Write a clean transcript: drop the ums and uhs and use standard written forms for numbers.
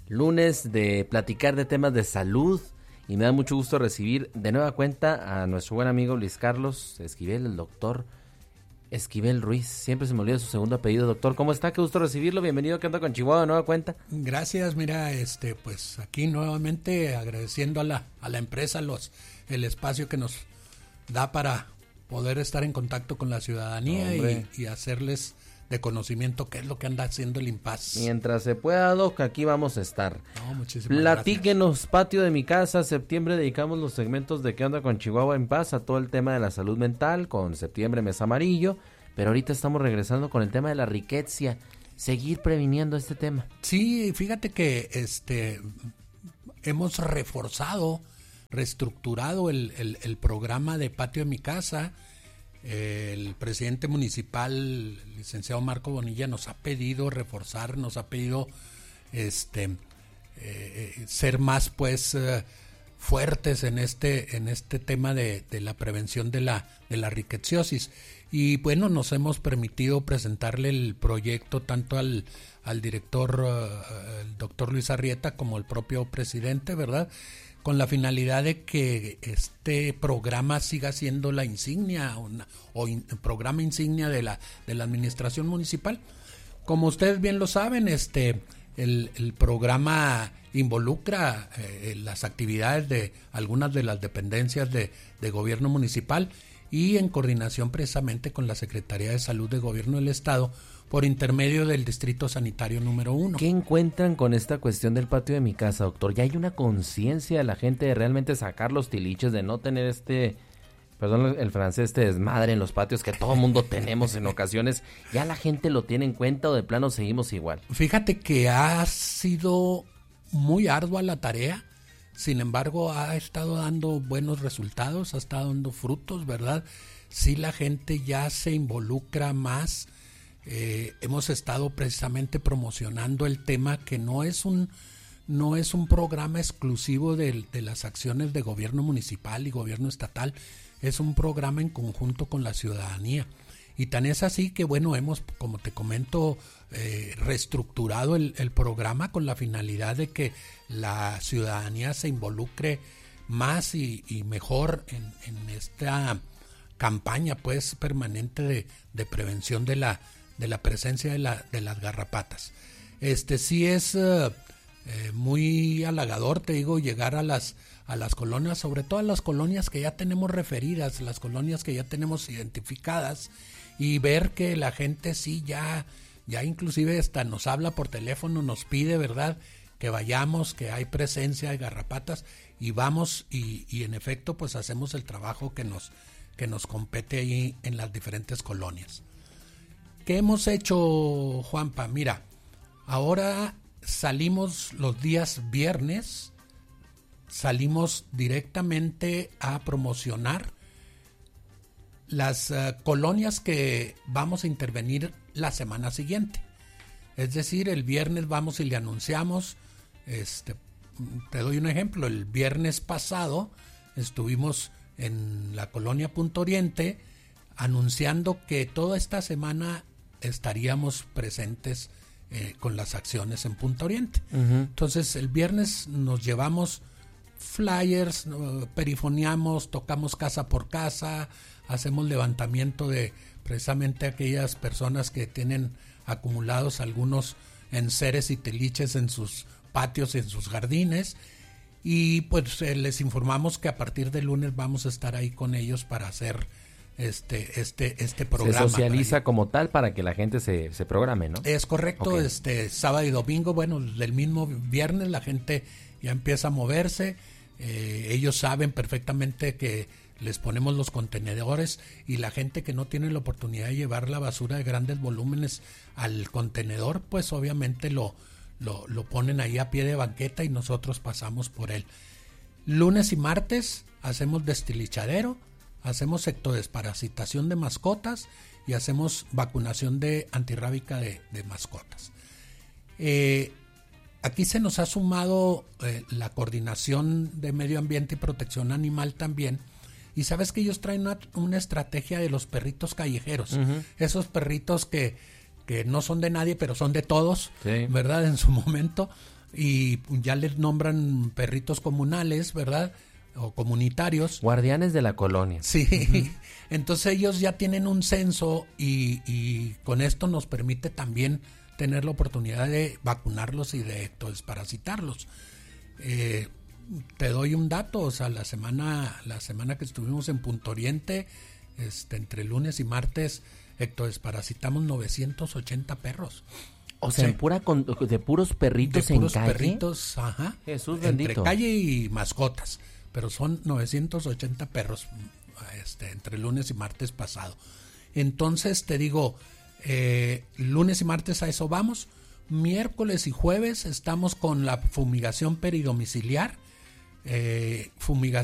lunes de platicar de temas de salud y me da mucho gusto recibir de nueva cuenta a nuestro buen amigo Luis Carlos Esquivel, el doctor Esquivel Ruiz. Siempre se me olvida su segundo apellido, doctor. ¿Cómo está? Qué gusto recibirlo. Bienvenido a ¿Qué onda con Chihuahua? De nueva cuenta. Gracias, mira, pues aquí nuevamente agradeciendo a la empresa el espacio que nos da para poder estar en contacto con la ciudadanía y hacerles de conocimiento qué es lo que anda haciendo el IMPAS. Mientras se pueda, Doc, aquí vamos a estar. No, muchísimas Platíquenos, gracias. patio de mi casa, septiembre dedicamos los segmentos de ¿Qué onda con Chihuahua en paz? A todo el tema de la salud mental, con septiembre mes amarillo, pero ahorita estamos regresando con el tema de la riqueza, seguir previniendo este tema. Sí, fíjate que hemos reestructurado el programa de patio de mi casa. El presidente municipal, el licenciado Marco Bonilla, nos ha pedido reforzar, nos ha pedido ser más fuertes en este tema de la prevención de la riqueciosis. Y bueno, nos hemos permitido presentarle el proyecto tanto al director, el doctor Luis Arrieta, como el propio presidente, ¿verdad?, con la finalidad de que este programa siga siendo la insignia programa insignia de la administración municipal. Como ustedes bien lo saben, el programa involucra las actividades de algunas de las dependencias de gobierno municipal y en coordinación precisamente con la Secretaría de Salud de Gobierno del Estado por intermedio del Distrito Sanitario número 1. ¿Qué encuentran con esta cuestión del patio de mi casa, doctor? ¿Ya hay una conciencia de la gente de realmente sacar los tiliches, de no tener perdón el francés, desmadre en los patios que todo mundo tenemos en ocasiones? ¿Ya la gente lo tiene en cuenta o de plano seguimos igual? Fíjate que ha sido muy ardua la tarea, sin embargo ha estado dando buenos resultados, ha estado dando frutos, ¿verdad? Sí, la gente ya se involucra más. Hemos estado precisamente promocionando el tema, que no es un programa exclusivo de las acciones de gobierno municipal y gobierno estatal, es un programa en conjunto con la ciudadanía. Y tan es así que, bueno, hemos, como te comento, reestructurado el programa con la finalidad de que la ciudadanía se involucre más y mejor en esta campaña pues permanente de prevención de la presencia de las garrapatas. Sí es muy halagador, te digo, llegar a las colonias, sobre todo a las colonias que ya tenemos referidas, las colonias que ya tenemos identificadas, y ver que la gente sí ya inclusive hasta nos habla por teléfono, nos pide, ¿verdad?, que vayamos, que hay presencia de garrapatas, y vamos y en efecto pues hacemos el trabajo que nos compete ahí en las diferentes colonias. ¿Qué hemos hecho, Juanpa? Mira, ahora salimos los días viernes, salimos directamente a promocionar las colonias que vamos a intervenir la semana siguiente. Es decir, el viernes vamos y le anunciamos, te doy un ejemplo, el viernes pasado estuvimos en la colonia Punto Oriente anunciando que toda esta semana estaríamos presentes con las acciones en Punto Oriente. Uh-huh. Entonces el viernes nos llevamos flyers, perifoneamos, tocamos casa por casa, hacemos levantamiento de precisamente aquellas personas que tienen acumulados algunos enseres y tiliches en sus patios y en sus jardines, y pues les informamos que a partir de lunes vamos a estar ahí con ellos para hacer este programa. Se socializa como tal para que la gente se programe, ¿no? Es correcto. Okay. Sábado y domingo, bueno, del mismo viernes la gente ya empieza a moverse. Ellos saben perfectamente que les ponemos los contenedores, y la gente que no tiene la oportunidad de llevar la basura de grandes volúmenes al contenedor, pues obviamente lo ponen ahí a pie de banqueta y nosotros pasamos por él. Lunes y martes hacemos destilichadero, hacemos sectodesparasitación de mascotas y hacemos vacunación de antirrábica de mascotas. Aquí se nos ha sumado la coordinación de medio ambiente y protección animal también, y sabes que ellos traen una estrategia de los perritos callejeros. Uh-huh. Esos perritos que no son de nadie pero son de todos, sí, ¿verdad? En su momento y ya les nombran perritos comunales, ¿verdad? O comunitarios. Guardianes de la colonia. Sí, entonces ellos ya tienen un censo y con esto nos permite también tener la oportunidad de vacunarlos y de desparasitarlos. Te doy un dato, o sea, la semana que estuvimos en Punto Oriente, entre lunes y martes, desparasitamos 980 perros. O sea, de puros perritos de puros en calle. Perritos, ajá. Jesús bendito. Entre calle y mascotas, pero son 980 perros entre lunes y martes pasado. Entonces te digo, lunes y martes a eso vamos. Miércoles y jueves estamos con la fumigación peridomiciliar.